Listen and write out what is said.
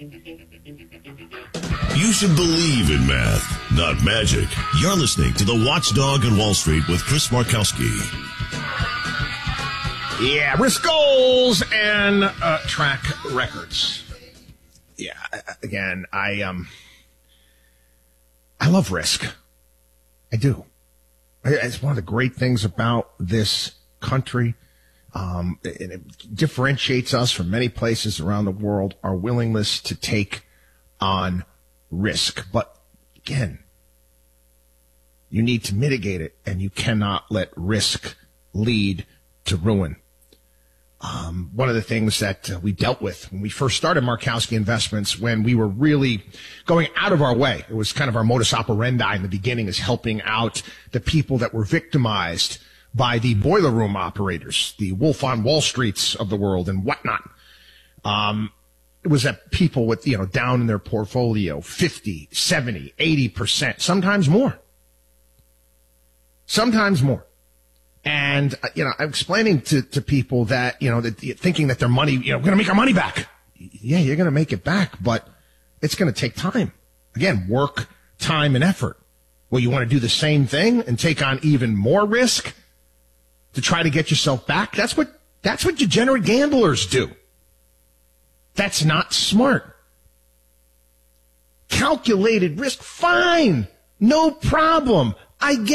You should believe in math, not magic. You're listening to The Watchdog on Wall Street with Chris Markowski. Yeah, risk goals and track records. Yeah, again, I love risk. I do. It's one of the great things about this country. It differentiates us from many places around the world, our willingness to take on risk. But again, you need to mitigate it, and you cannot let risk lead to ruin. One of the things that we dealt with when we first started Markowski Investments, when we were really going out of our way, it was kind of our modus operandi in the beginning, is helping out the people that were victimized by the boiler room operators, the Wolf on Wall Streets of the world and whatnot. It was that people with, down in their portfolio, 50, 70, 80%, sometimes more. Sometimes more. And, I'm explaining to people that, that thinking that their money, going to make our money back. Yeah, you're going to make it back, but it's going to take time. Again, work, time, and effort. Well, you want to do the same thing and take on even more risk to try to get yourself back? That's what degenerate gamblers do. That's not smart. Calculated risk, fine. No problem. I get